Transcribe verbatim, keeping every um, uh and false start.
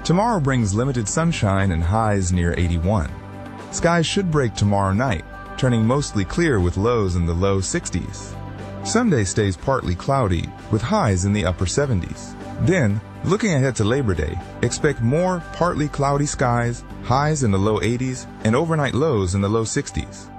Tomorrow brings limited sunshine and highs near eighty-one. Skies should break tomorrow night, turning mostly clear with lows in the low sixties. Sunday stays partly cloudy, with highs in the upper seventies. Then, looking ahead to Labor Day, expect more partly cloudy skies, highs in the low eighties, and overnight lows in the low sixties.